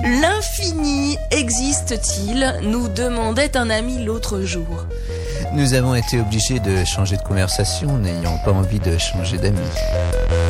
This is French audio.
L'infini existe-t-il ? Nous demandait un ami l'autre jour. Nous avons été obligés de changer de conversation, n'ayant pas envie de changer d'amis.